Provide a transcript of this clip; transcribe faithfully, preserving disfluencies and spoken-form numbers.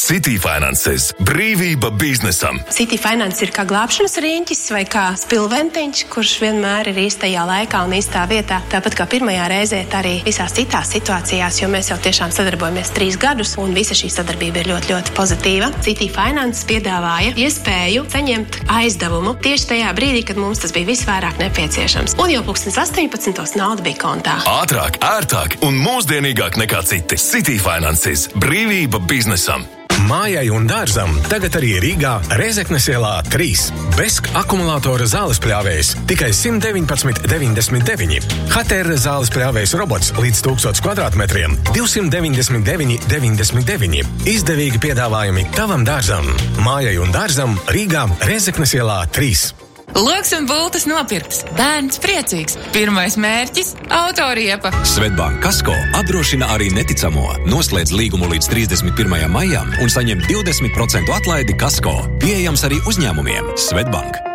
City Finances. Brīvība biznesam. City Finance ir kā glābšanas riņķis vai kā spilventiņš, kurš vienmēr ir īstajā laikā un īstā vietā. Tāpat kā pirmajā reizē, tā arī visās citās situācijās, jo mēs jau tiešām sadarbojamies trīs gadus un visa šī sadarbība ir ļoti, ļoti pozitīva. City Finance piedāvāja iespēju saņemt aizdevumu tieši tajā brīdī, kad mums tas bija visvairāk nepieciešams. Un jau pulkstens astoņpadsmitos nauda bija kontā. Ātrāk, ērtāk un mūsdienīgāk nekā citi. City Finances. Brīvība biznesam. Mājai un dārzam tagad arī Rīgā Rēzeknes ielā trīs. Besk akumulātora zāles pļāvējs tikai simt deviņpadsmit deviņdesmit deviņi. H T R zāles pļāvējs robots līdz tūkstots kvadrātmetriem divsimt deviņdesmit deviņi deviņdesmit deviņi. Izdevīgi piedāvājumi tavam dārzam. Mājai un dārzam Rīgā Rēzeknes ielā trīs. Loks un bultas nopirktas. Bērns priecīgs. Pirmais mērķis – autoriepa. Svetbank Kasko apdrošina arī neticamo. Noslēdz līgumu līdz trīsdesmit pirmajam maijam un saņem divdesmit procentu atlaidi Kasko. Pieejams arī uzņēmumiem. Svetbank.